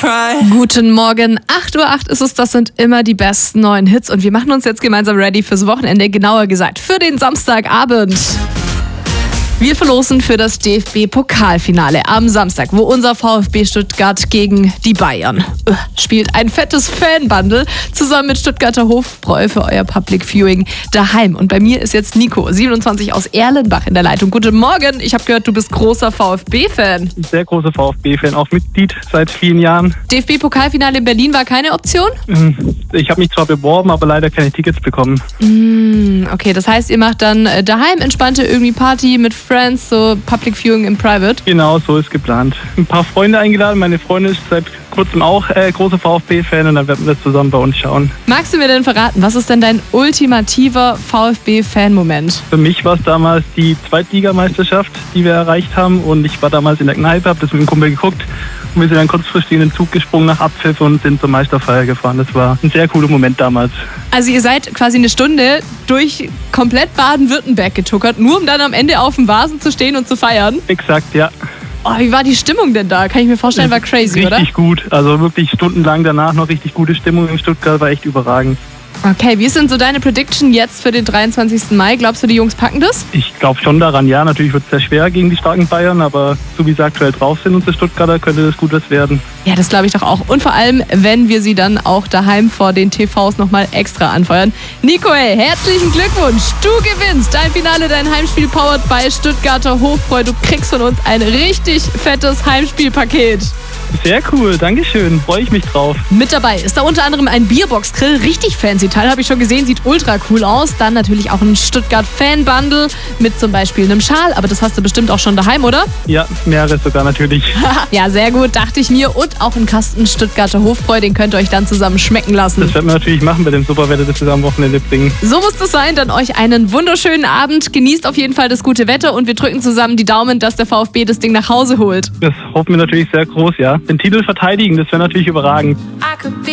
Guten Morgen, 8:08 Uhr ist es, das sind immer die besten neuen Hits und wir machen uns jetzt gemeinsam ready fürs Wochenende, genauer gesagt für den Samstagabend. Wir verlosen für das DFB-Pokalfinale am Samstag, wo unser VfB Stuttgart gegen die Bayern spielt. Ein fettes Fanbundle zusammen mit Stuttgarter Hofbräu für euer Public Viewing daheim. Und bei mir ist jetzt Nico, 27 aus Erlenbach in der Leitung. Guten Morgen, ich habe gehört, du bist großer VfB-Fan. Sehr großer VfB-Fan, auch Mitglied seit vielen Jahren. DFB-Pokalfinale in Berlin war keine Option? Ich habe mich zwar beworben, aber leider keine Tickets bekommen. Okay, das heißt, ihr macht dann daheim entspannte irgendwie Party mit Friends, so Public Viewing im Private? Genau, so ist geplant. Ein paar Freunde eingeladen. Meine Freundin ist seit kurzem auch großer VfB-Fan und dann werden wir das zusammen bei uns schauen. Magst du mir denn verraten, was ist denn dein ultimativer VfB-Fan-Moment? Für mich war es damals die Zweitligameisterschaft, die wir erreicht haben und ich war damals in der Kneipe, habe das mit dem Kumpel geguckt und wir sind dann kurzfristig in den Zug gesprungen nach Abpfiff und sind zur Meisterfeier gefahren. Das war ein sehr cooler Moment damals. Also ihr seid quasi eine Stunde durch komplett Baden-Württemberg getuckert, nur um dann am Ende auf dem Vasen zu stehen und zu feiern? Exakt, ja. Oh, wie war die Stimmung denn da? Kann ich mir vorstellen, war crazy, oder? Richtig gut. Also wirklich stundenlang danach noch richtig gute Stimmung in Stuttgart, war echt überragend. Okay, wie ist denn so deine Prediction jetzt für den 23. Mai? Glaubst du, die Jungs packen das? Ich glaube schon daran, ja. Natürlich wird es sehr schwer gegen die starken Bayern, aber so wie sie aktuell drauf sind, unsere Stuttgarter, könnte das gut was werden. Ja, das glaube ich doch auch. Und vor allem, wenn wir sie dann auch daheim vor den TVs nochmal extra anfeuern. Nico, hey, herzlichen Glückwunsch. Du gewinnst dein Finale, dein Heimspiel powered bei Stuttgarter Hofbräu. Du kriegst von uns ein richtig fettes Heimspielpaket. Sehr cool, Dankeschön. Freue ich mich drauf. Mit dabei ist da unter anderem ein Bierbox-Grill. Richtig fancy Teil, habe ich schon gesehen. Sieht ultra cool aus. Dann natürlich auch ein Stuttgart-Fan-Bundle mit zum Beispiel einem Schal. Aber das hast du bestimmt auch schon daheim, oder? Ja, mehrere sogar natürlich. Ja, sehr gut, dachte ich mir. Und auch ein Kasten Stuttgarter Hofbräu, den könnt ihr euch dann zusammen schmecken lassen. Das werden wir natürlich machen bei dem Superwetter, das wir am Wochenende bringen. So muss das sein. Dann euch einen wunderschönen Abend. Genießt auf jeden Fall das gute Wetter und wir drücken zusammen die Daumen, dass der VfB das Ding nach Hause holt. Das hoffen wir natürlich sehr groß, ja. Den Titel verteidigen, das wäre natürlich überragend.